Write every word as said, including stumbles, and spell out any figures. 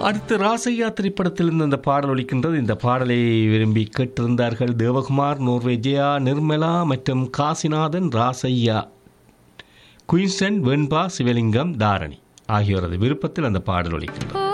அடுத்து ராசையா திரைப்படத்திலிருந்து அந்த பாடல் ஒலிக்கின்றது. இந்த பாடலை விரும்பி கேட்டிருந்தார்கள் தேவகுமார், நோர்வேஜியா, நிர்மலா மற்றும் காசிநாதன், ராசையா, குயின்சன், வெண்பா, சிவலிங்கம், தாரணி ஆகியோரது விருப்பத்தில் அந்த பாடல் ஒலிக்கின்றது.